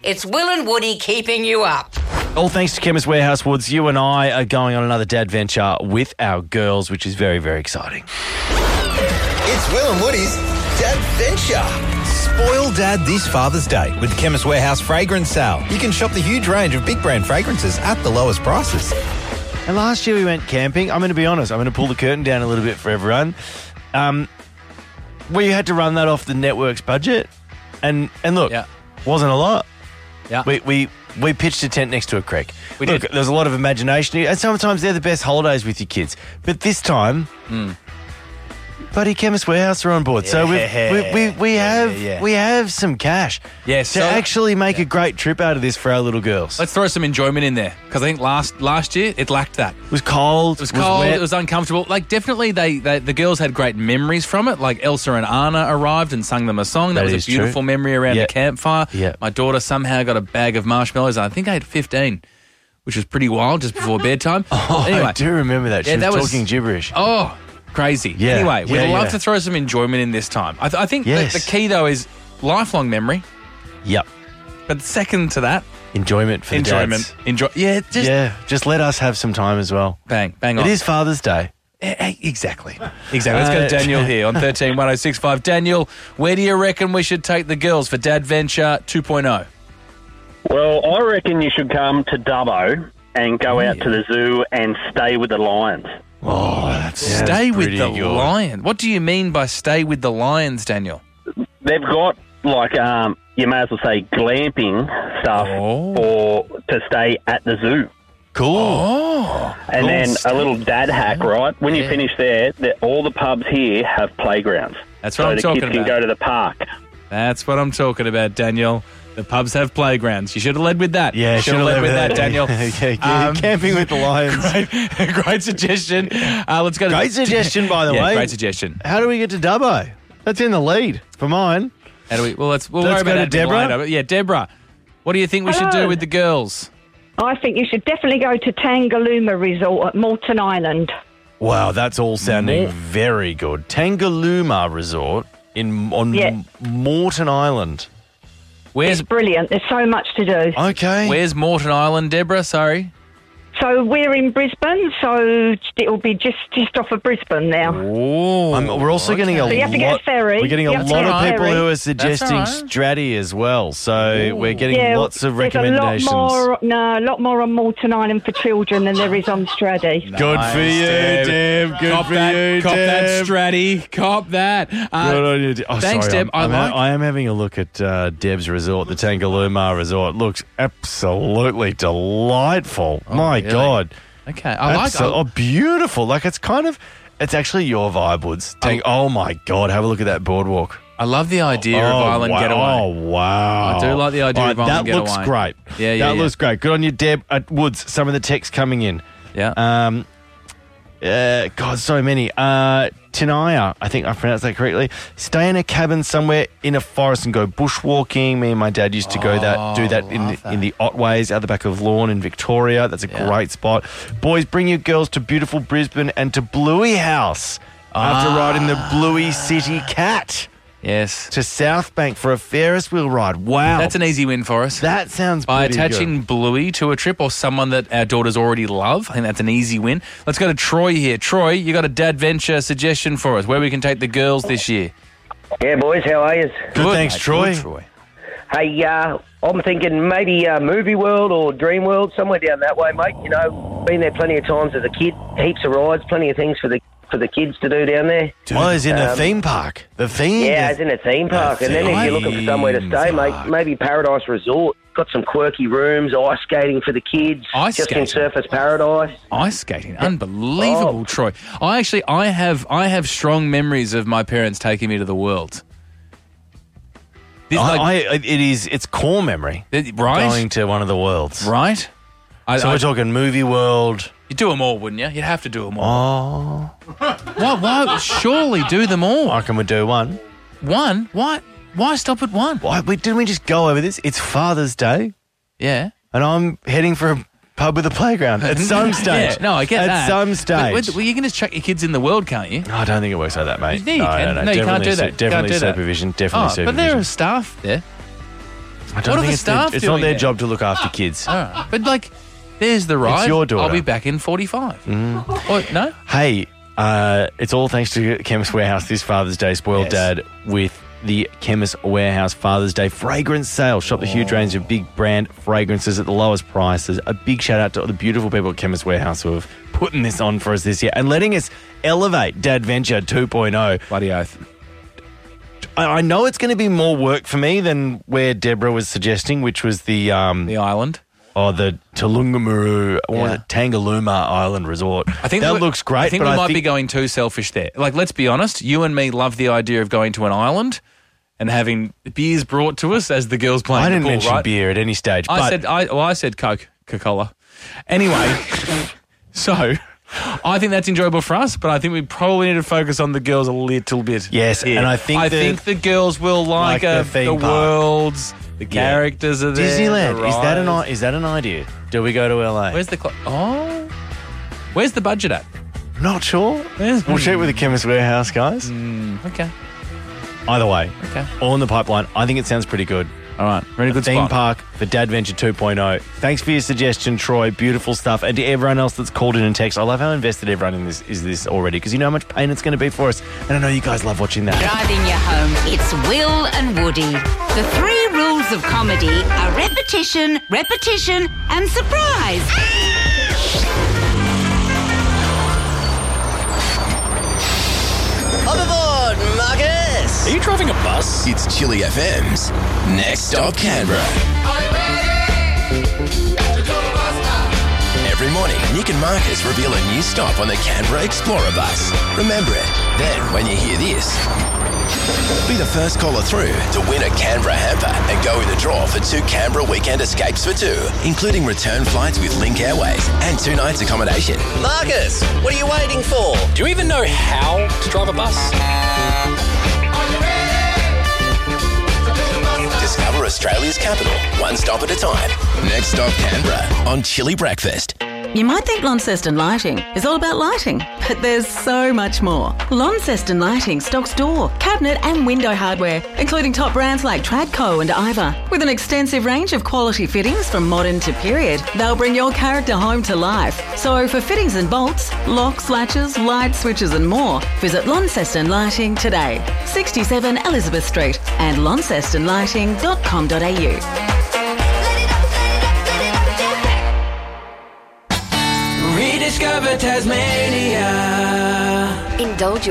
It's Will and Woody keeping you up. All thanks to Chemist Warehouse Woods. You and I are going on another dad venture with our girls, which is very, very exciting. It's Will and Woody's Dad Venture. Spoil Dad this Father's Day with Chemist Warehouse Fragrance Sale. You can shop the huge range of big brand fragrances at the lowest prices. And last year we went camping. I'm going to be honest. I'm going to pull the curtain down a little bit for everyone. We had to run that off the network's budget. And look, wasn't a lot. Yeah. We pitched a tent next to a creek. Look, there's a lot of imagination. And sometimes they're the best holidays with your kids. But this time, bloody Chemist Warehouse are on board. So we have some cash to actually make a great trip out of this for our little girls. Let's throw some enjoyment in there, because I think last year it lacked that. It was cold. It was cold. Wet. It was uncomfortable. Like, definitely the girls had great memories from it. Like, Elsa and Anna arrived and sung them a song. That was a beautiful memory around the campfire. Yeah. My daughter somehow got a bag of marshmallows. I think I had 15, which was pretty wild, just before bedtime. Anyway, I do remember that. She was talking gibberish. Oh, crazy. Yeah. Anyway, we'd love to throw some enjoyment in this time. I think the key, though, is lifelong memory. Yep. But second to that, enjoyment for the dads. Just let us have some time as well. Bang on. It is Father's Day. Exactly. Let's go to Daniel here on 131065. Daniel, where do you reckon we should take the girls for Dad Venture 2.0? Well, I reckon you should come to Dubbo and go out to the zoo and stay with the lions. Oh, that's stay with the lion. What do you mean by stay with the lions, Daniel? They've got, like, you may as well say glamping stuff to stay at the zoo. Cool. Oh. And then a little dad hack, right? When you finish there, all the pubs here have playgrounds. That's what I'm talking about. So the kids can go to the park. That's what I'm talking about, Daniel. The pubs have playgrounds. You should have led with that. Yeah, should have led with that, Daniel. Camping with the lions. Great suggestion. Let's go to great suggestion, by the way. Great suggestion. How do we get to Dubbo? That's in the lead for mine. How do we? Well, we'll worry about that Deborah. later. Yeah, Deborah. What do you think we should do with the girls? I think you should definitely go to Tangalooma Resort at Moreton Island. Wow, that's all sounding very good. Tangalooma Resort on Moreton Island. It's brilliant. There's so much to do. Okay. Where's Moreton Island, Deborah? Sorry. So we're in Brisbane, so it'll be just off of Brisbane now. Oh, we're also getting a lot. So you have to get a ferry. We're getting a lot of people who are suggesting Stratty as well. So we're getting lots of recommendations. A lot more on Moreton Island for children than there is on Stratty. Good for you, Deb. Good for you, Deb. Cop that, Stratty. Cop that. Good on you, Deb. Thanks, Deb. I am having a look at Deb's resort, the Tangalooma Resort. Looks absolutely delightful. My God. Okay. I like it. Beautiful. Like, it's actually your vibe, Woods. Oh, my God. Have a look at that boardwalk. I love the idea of Island Getaway. Oh, wow. I do like the idea of Island Getaway. That looks great. That looks great. Good on you, Deb. Woods, some of the texts coming in. Yeah. God, so many. Tinaya, I think I pronounced that correctly. Stay in a cabin somewhere in a forest and go bushwalking. Me and my dad used to do that in the Otways out the back of Lorne in Victoria. That's a great spot. Boys, bring your girls to beautiful Brisbane and to Bluey House after riding the Bluey City Cat. Yes. To South Bank for a Ferris wheel ride. Wow. That's an easy win for us. That sounds By pretty attaching good. Bluey to a trip or someone that our daughters already love, I think that's an easy win. Let's go to Troy here. Troy, you got a dad venture suggestion for us, where we can take the girls this year? Yeah, boys, how are you? Good, thanks, Troy. Good, Troy. Hey, I'm thinking maybe Movie World or Dream World, somewhere down that way, mate. You know, been there plenty of times as a kid, heaps of rides, plenty of things for the kids to do down there. As in a theme park. The theme? Yeah, as in a theme park. And then if you're looking for somewhere to stay, mate, maybe Paradise Resort. Got some quirky rooms, ice skating for the kids. In Surfers Paradise. Ice skating, unbelievable, Troy. I have strong memories of my parents taking me to the world. It's core memory. Right? Going to one of the worlds. Right? We're talking Movie World. You'd do them all, wouldn't you? You'd have to do them all. Oh. Why? Surely do them all. Why can we do one? One? Why stop at one? Didn't we just go over this? It's Father's Day. Yeah. And I'm heading for a pub with a playground at some stage. Yeah, no, I get that. At some stage. Well, you can just chuck your kids in the world, can't you? No, I don't think it works like that, mate. No, you can. No, you can't do that. Definitely supervision. Definitely supervision. But there are staff there. I don't What are think the it's staff it's not doing their there? job to look after kids. But like, there's the ride. your daughter. I'll be back in 45. What? No? Hey, it's all thanks to Chemist Warehouse this Father's Day. Spoiled Dad with the Chemist Warehouse Father's Day fragrance sale. Shop the huge range of big brand fragrances at the lowest prices. A big shout out to all the beautiful people at Chemist Warehouse who have putting this on for us this year and letting us elevate Dad Venture 2.0. Bloody oath. I know it's going to be more work for me than where Deborah was suggesting, which was the island. Oh, the Tulungamuru or Yeah. the Tangaluma Island Resort. I think that we- looks great. I think but we might be going too selfish there. Like, let's be honest. You and me love the idea of going to an island and having beers brought to us as the girls playing. I didn't the ball, mention right? beer at any stage. But I said Coca-Cola. Anyway, so I think that's enjoyable for us, but I think we probably need to focus on the girls a little bit. Yes, here. and I think the girls will like the theme the park. worlds, the characters are there. Disneyland the rides. is that an idea? Do we go to LA? Where's the where's the budget at? Not sure. We'll check with the Chemist Warehouse guys. Okay. Either way, Okay. all in the pipeline. I think it sounds pretty good. All right. Very good Theme spot. park for Dad Venture 2.0. Thanks for your suggestion, Troy. Beautiful stuff. And to everyone else that's called in and text, I love how invested everyone in this is already because you know how much pain it's going to be for us. And I know you guys love watching that. Driving you home, it's Will and Woody. The 3 rules of comedy are repetition, repetition, and surprise. Hop aboard, Marcus! Are you driving a bus? It's Chili FM's Next Stop Canberra. Every morning, Nick and Marcus reveal a new stop on the Canberra Explorer bus. Remember it. Then, when you hear this, be the first caller through to win a Canberra hamper and go in the draw for 2 Canberra weekend escapes for 2, including return flights with Link Airways and 2 nights accommodation. Marcus, what are you waiting for? Do you even know how to drive a bus? Discover Australia's capital, one stop at a time. Next Stop Canberra on Chili Breakfast. You might think Launceston Lighting is all about lighting, but there's so much more. Launceston Lighting stocks door, cabinet and window hardware, including top brands like Tradco and Iva. With an extensive range of quality fittings from modern to period, they'll bring your character home to life. So for fittings and bolts, locks, latches, light switches and more, visit Launceston Lighting today. 67 Elizabeth Street and launcestonlighting.com.au. Rediscover Tasmania. Indulge